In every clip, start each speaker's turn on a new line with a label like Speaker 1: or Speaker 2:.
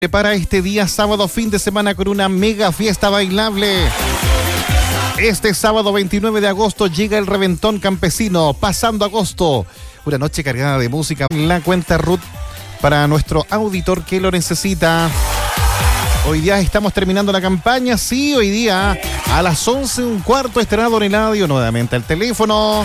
Speaker 1: Para este día sábado, fin de semana, con una mega fiesta bailable. Este sábado 29 de agosto llega el Reventón Campesino, pasando agosto. Una noche cargada de música. La cuenta Ruth para nuestro auditor que lo necesita. Hoy día estamos terminando la campaña. Sí, hoy día a las 11:15 estrenado en el radio. Nuevamente al teléfono.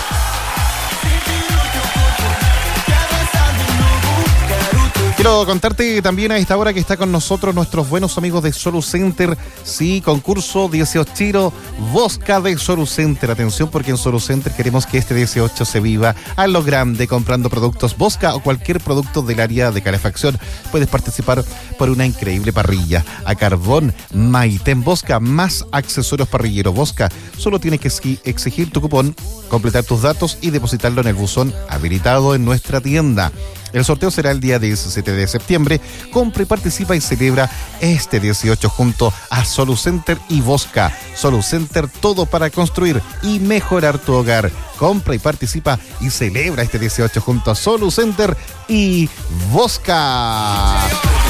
Speaker 1: Quiero contarte también a esta hora que está con nosotros nuestros buenos amigos de Solucenter. Sí, concurso 18 Vodka de Solucenter. Atención, porque en Solucenter queremos que este 18 se viva a lo grande comprando productos Vodka o cualquier producto del área de calefacción. Puedes participar por una increíble parrilla a carbón Maiten Vodka más accesorios parrilleros Vodka. Solo tienes que exigir tu cupón, completar tus datos y depositarlo en el buzón habilitado en nuestra tienda. El sorteo será el día 17 de septiembre. Compra y participa y celebra este 18 junto a Solucenter y Vodka. Solucenter, todo para construir y mejorar tu hogar. Compra y participa y celebra este 18 junto a Solucenter y Vodka.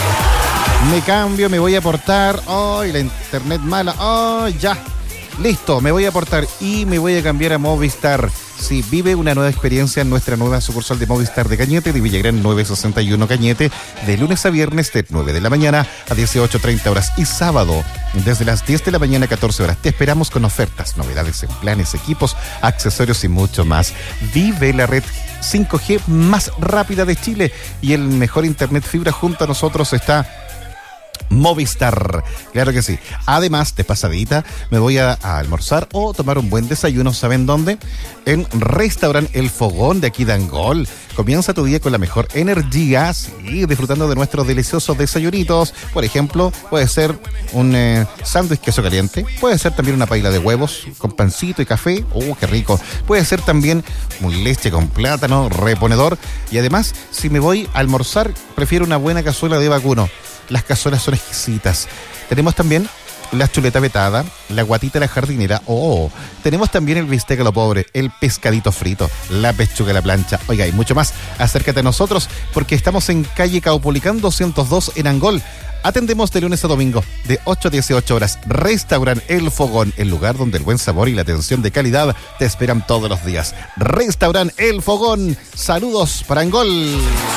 Speaker 1: Me cambio, me voy a portar. ¡Ay, la internet mala! ¡Ay, ya! Listo, me voy a portar y me voy a cambiar a Movistar. Sí, vive una nueva experiencia en nuestra nueva sucursal de Movistar de Cañete, de Villagrán 961 Cañete, de lunes a viernes de 9 de la mañana a 18:30 horas y sábado desde las 10 de la mañana a 14 horas. Te esperamos con ofertas, novedades en planes, equipos, accesorios y mucho más. Vive la red 5G más rápida de Chile y el mejor internet fibra. Junto a nosotros está Movistar, claro que sí. Además, de pasadita, me voy a almorzar o tomar un buen desayuno. ¿Saben dónde? En Restaurant El Fogón de aquí de Angol. Comienza tu día con la mejor energía, sí, disfrutando de nuestros deliciosos desayunitos. Por ejemplo, puede ser un sándwich queso caliente, puede ser también una paila de huevos con pancito y café. ¡Qué rico! Puede ser también un leche con plátano, reponedor. Y además, si me voy a almorzar, prefiero una buena cazuela de vacuno. Las cazuelas son exquisitas. Tenemos también la chuleta vetada, la guatita a la jardinera. Tenemos también el bistec a lo pobre, el pescadito frito, la pechuga a la plancha. Oiga, y mucho más. Acércate a nosotros porque estamos en calle Caupolicán 202 en Angol. Atendemos de lunes a domingo, de 8 a 18 horas. Restaurant El Fogón, el lugar donde el buen sabor y la atención de calidad te esperan todos los días. Restaurant El Fogón. Saludos para Angol.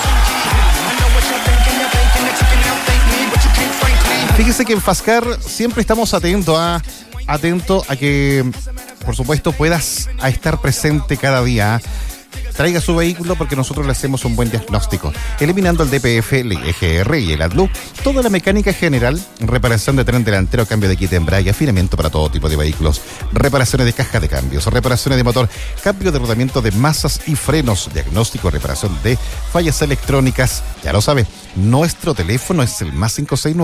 Speaker 1: Fíjese que en Fascar siempre estamos atento a que, por supuesto, puedas estar presente cada día. Traiga su vehículo porque nosotros le hacemos un buen diagnóstico, eliminando el DPF, el EGR y el AdBlue. Toda la mecánica general, reparación de tren delantero, cambio de kit de embrague, afinamiento para todo tipo de vehículos, reparaciones de caja de cambios, reparaciones de motor, cambio de rodamiento de masas y frenos, diagnóstico, reparación de fallas electrónicas. Ya lo sabe, nuestro teléfono es el más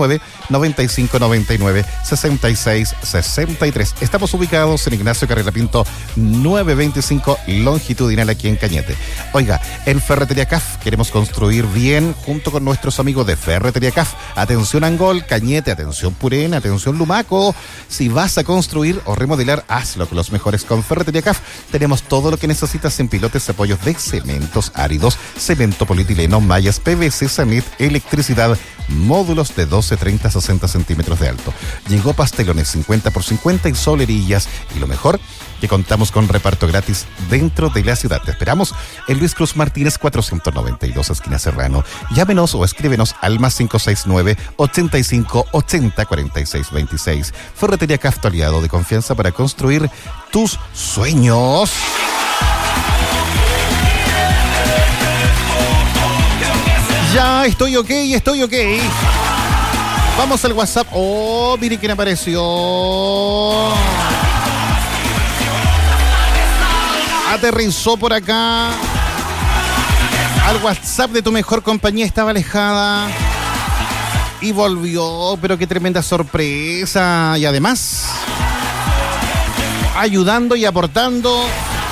Speaker 1: 569-9599-6663. Estamos ubicados en Ignacio Carrera Pinto 925, longitudinal, aquí en Cañete. Oiga, en Ferretería CAF queremos construir bien junto con nuestros amigos de Ferretería CAF. Atención Angol, Cañete, atención Purén, atención Lumaco. Si vas a construir o remodelar, hazlo con los mejores con Ferretería CAF. Tenemos todo lo que necesitas en pilotes, apoyos de cementos áridos, cemento polietileno, mallas, PVC, Sanet, electricidad, módulos de 12, 30, 60 centímetros de alto. Llegó Pastelones 50x50 y solerillas. Y lo mejor, que contamos con reparto gratis dentro de la ciudad. Te esperamos en Luis Cruz Martínez 492, esquina Serrano. Llámenos o escríbenos al más 569-8580-4626. Ferretería CAF, tu aliado de confianza para construir tus sueños. Ya estoy ok. Vamos al WhatsApp. Mire quién apareció. Aterrizó por acá. Al WhatsApp de tu mejor compañía, estaba alejada y volvió, pero qué tremenda sorpresa. Y además, ayudando y aportando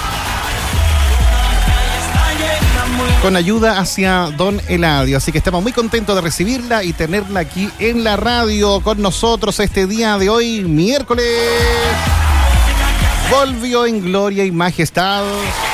Speaker 1: con ayuda hacia Don Eladio. Así que estamos muy contentos de recibirla y tenerla aquí en la radio con nosotros este día de hoy, miércoles. Volvió en gloria y majestad